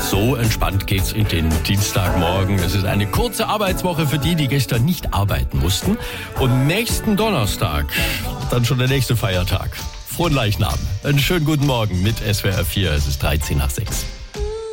So entspannt geht's in den Dienstagmorgen. Es ist eine kurze Arbeitswoche für die gestern nicht arbeiten mussten. Und nächsten Donnerstag dann schon der nächste Feiertag. Frohen Leichnam. Einen schönen guten Morgen mit SWR 4. Es ist 13 nach 6.